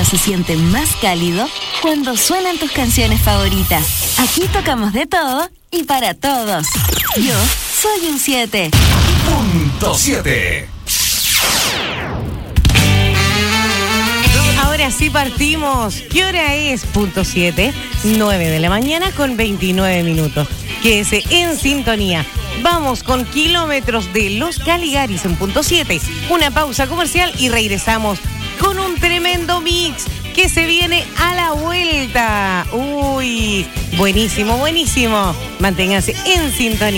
se siente más cálido cuando suenan tus canciones favoritas. Aquí tocamos de todo y para todos. Yo soy un 7. Punto 7. Ahora sí partimos. ¿Qué hora es? Punto 7, 9 de la mañana con 29 minutos. Quédese en sintonía. Vamos con kilómetros de Los Caligaris en punto 7. Una pausa comercial y regresamos con un tremendo mix que se viene a la vuelta. Uy, buenísimo, buenísimo. Manténganse en sintonía.